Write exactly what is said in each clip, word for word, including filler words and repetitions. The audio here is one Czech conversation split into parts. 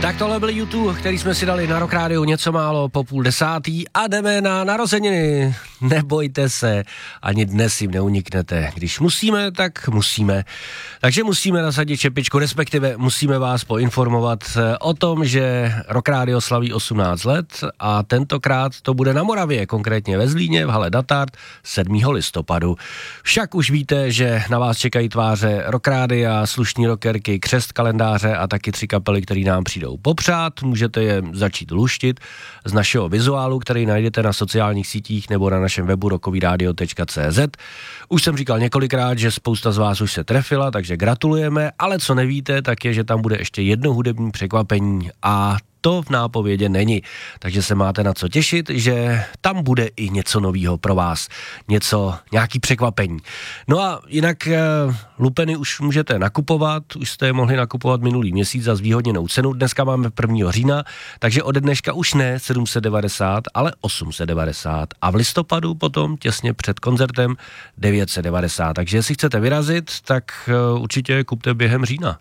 Tak tohle byl YouTube, který jsme si dali na Rock Radio něco málo po půl desátý a jdeme na narozeniny. Nebojte se, ani dnes jim neuniknete. Když musíme, tak musíme. Takže musíme nasadit čepičku, respektive musíme vás poinformovat o tom, že Rock Radio slaví osmnáct let a tentokrát to bude na Moravě, konkrétně ve Zlíně v hale Datard sedmého listopadu. Však už víte, že na vás čekají tváře Rock Radia, slušní rockerky, křest kalendáře a taky tři kapely, které nám přijdou popřát. Můžete je začít luštit z našeho vizuálu, který najdete na sociálních sítích nebo na našem webu rockovyradio tečka cé zet. Už jsem říkal několikrát, že spousta z vás už se trefila, takže gratulujeme, ale co nevíte, tak je, že tam bude ještě jedno hudební překvapení a to v nápovědě není. Takže se máte na co těšit, že tam bude i něco novýho pro vás. Něco, nějaký překvapení. No a jinak e, lupeny už můžete nakupovat, už jste je mohli nakupovat minulý měsíc za zvýhodněnou cenu. Dneska máme prvního října, takže ode dneška už ne sedm set devadesát, ale osm set devadesát. A v listopadu potom, těsně před koncertem, devět set devadesát. Takže jestli chcete vyrazit, tak e, určitě kupte během října.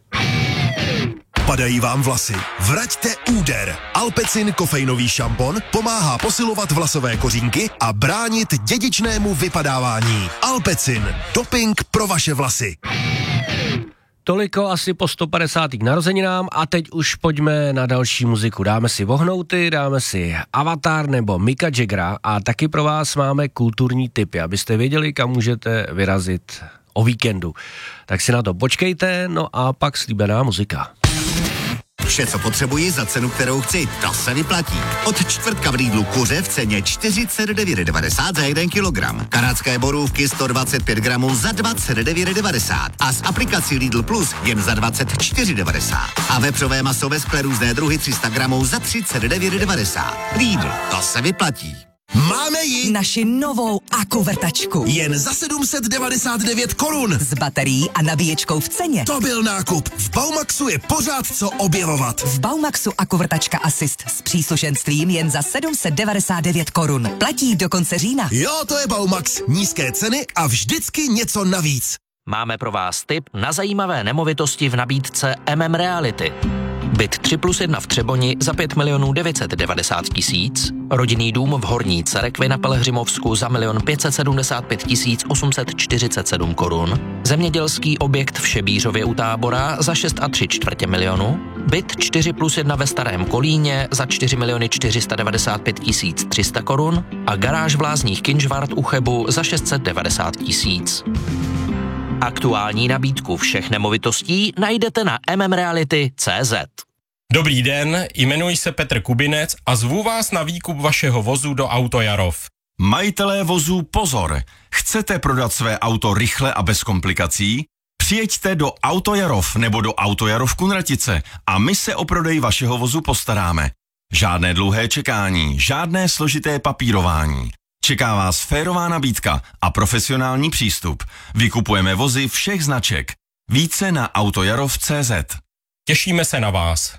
Padají vám vlasy? Vraťte úder. Alpecin kofeinový šampon pomáhá posilovat vlasové kořínky a bránit dědičnému vypadávání. Alpecin. Doping pro vaše vlasy. Toliko asi po sto padesátých narozeninám a teď už pojďme na další muziku. Dáme si Vohnouty, dáme si Avatar nebo Micka Jaggera a taky pro vás máme kulturní tipy, abyste věděli, kam můžete vyrazit o víkendu. Tak si na to počkejte, no a pak slíbená muzika. Vše, co potřebuji za cenu, kterou chci, to se vyplatí. Od čtvrtka v Lidlu kuře v ceně čtyřicet devět devadesát za jeden kilogram. Kanadské borůvky sto dvacet pět gramů za dvacet devět devadesát. A s aplikací Lidl Plus jen za dvacet čtyři devadesát. A vepřové maso ve skle různé druhy tři sta gramů za třicet devět devadesát. Lidl, to se vyplatí. Máme ji! Naši novou akuvrtačku. Jen za sedm set devadesát devět korun. S baterií a nabíječkou v ceně. To byl nákup. V Baumaxu je pořád co objevovat. V Baumaxu akuvrtačka Assist s příslušenstvím jen za sedm set devadesát devět korun. Platí do konce října. Jo, to je Baumax. Nízké ceny a vždycky něco navíc. Máme pro vás tip na zajímavé nemovitosti v nabídce M M Reality. Byt tři plus jedna v Třeboni za pět milionů devět set devadesát tisíc, rodinný dům v Horní Cerekvi na Pelhřimovsku za milion pět set sedmdesát pět tisíc osm set čtyřicet sedm korun, zemědělský objekt v Šebířově u Tábora za šest a tři čtvrtě milionu, byt čtyři plus jedna ve Starém Kolíně za čtyři miliony čtyři sta devadesát pět tisíc tři sta korun a garáž v Lázních Kynžvart u Chebu za šest set devadesát tisíc. Aktuální nabídku všech nemovitostí najdete na m m reality tečka cé zet. Dobrý den, jmenuji se Petr Kubinec a zvu vás na výkup vašeho vozu do Auto Jarov. Majitelé vozů pozor! Chcete prodat své auto rychle a bez komplikací? Přijeďte do Auto Jarov nebo do Auto Jarov Kunratice a my se o prodej vašeho vozu postaráme. Žádné dlouhé čekání, žádné složité papírování. Čeká vás férová nabídka a profesionální přístup. Vykupujeme vozy všech značek. Více na autojarov tečka cé zet. Těšíme se na vás.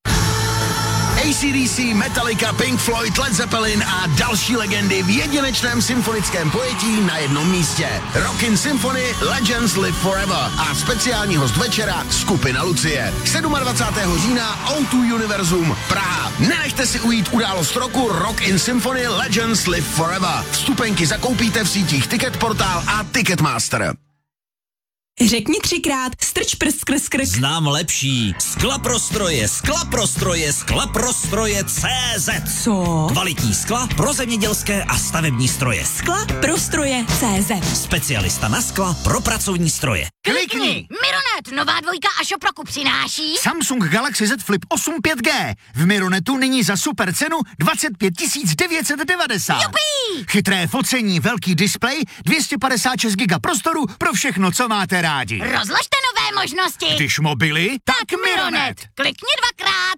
A C D C, Metallica, Pink Floyd, Led Zeppelin a další legendy v jedinečném symfonickém pojetí na jednom místě. Rockin' Symphony Legends Live Forever a speciální host večera skupina Lucie. dvacátého sedmého října O dva Univerzum Praha. Nenechte si ujít událost roku Rockin' Symphony Legends Live Forever. Vstupenky zakoupíte v sítích Ticketportal a Ticketmaster. Řekni třikrát strč prst skrz krk. Znám lepší. Skla pro stroje, skla pro stroje, skla pro stroje C Z. Co? Kvalitní skla pro zemědělské a stavební stroje. Skla pro stroje C Z. Specialista na skla pro pracovní stroje. Klikni! Mironet, nová dvojka a Šoproku přináší Samsung Galaxy Z Flip osm pět G. V Mironetu nyní za super cenu dvacet pět tisíc devět set devadesát. Jupí! Chytré focení, velký displej, dvě stě padesát šest giga prostoru pro všechno, co máte rádi. Rozložte nové možnosti. Když mobily, tak, tak Mironet. Klikni dvakrát.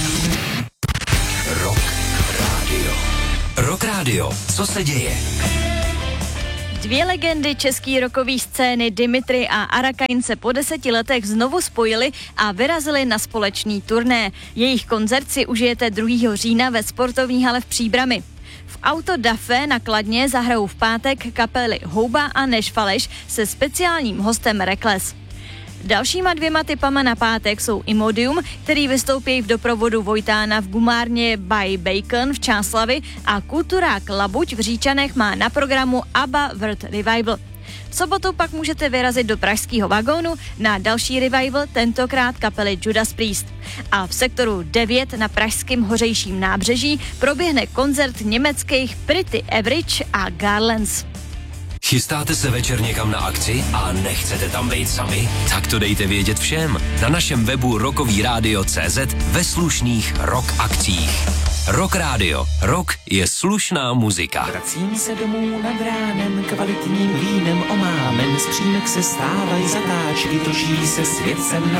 Rock Radio. Rock Radio. Co se děje? Dvě legendy české rockové scény Dimitri a Arakain se po deseti letech znovu spojili a vyrazili na společný turné. Jejich koncert si užijete druhého října ve sportovní hale v Příbrami. V Auto da Fe na Kladně zahrajou v pátek kapely Houba a Nešfaleš se speciálním hostem Rekles. Dalšíma dvěma typama na pátek jsou Imodium, který vystoupí v doprovodu Vojtána v gumárně by Bacon v Čáslavi a kulturák Labuť v Říčanech má na programu ABBA World Revival. V sobotu pak můžete vyrazit do pražského vagónu na další revival, tentokrát kapely Judas Priest. A v sektoru devět na pražském Hořejším nábřeží proběhne koncert německých Pretty Average a Garlands. Chystáte se večer někam na akci a nechcete tam být sami? Tak to dejte vědět všem. Na našem webu rockový rádio tečka cé zet ve slušných rock akcích. Rock Radio. Rock je slušná muzika. Vracím se domů nad ránem, kvalitním vínem omámen, z přímek se stávají zatáčky, točí se svět sem